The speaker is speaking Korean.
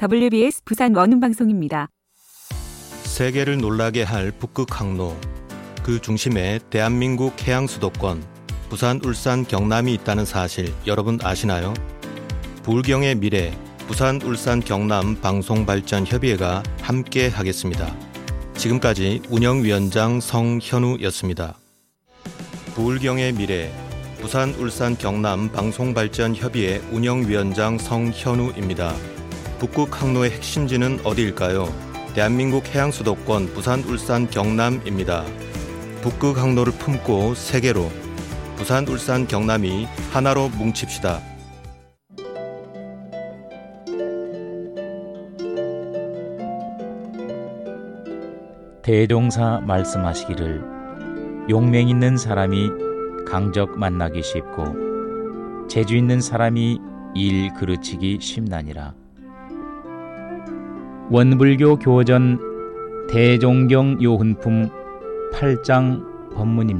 WBS 부산 원음방송입니다. 세계를 놀라게 할 북극 항로, 그 중심에 대한민국 해양 수도권 부산, 울산, 경남이 있다는 사실 여러분 아시나요? 부울경의 미래 부산, 울산, 경남 방송발전협의회가 함께 하겠습니다. 지금까지 운영위원장 성현우였습니다. 부울경의 미래 부산, 울산, 경남 방송발전협의회 운영위원장 성현우입니다. 북극 항로의 핵심지는 어디일까요? 대한민국 해양수도권 부산, 울산, 경남입니다. 북극 항로를 품고 세계로 부산, 울산, 경남이 하나로 뭉칩시다. 대종사 말씀하시기를 용맹 있는 사람이 강적 만나기 쉽고 재주 있는 사람이 일 그르치기 쉽나니라. 원불교 교전 대종경 요훈품 8장 법문입니다.